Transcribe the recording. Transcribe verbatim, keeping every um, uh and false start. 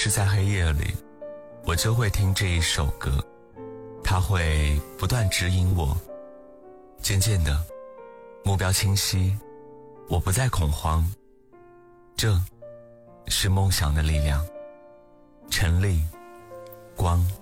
是在黑夜里，我就会听这一首歌，它会不断指引我。渐渐的，目标清晰，我不再恐慌，这是梦想的力量。陈粒，光。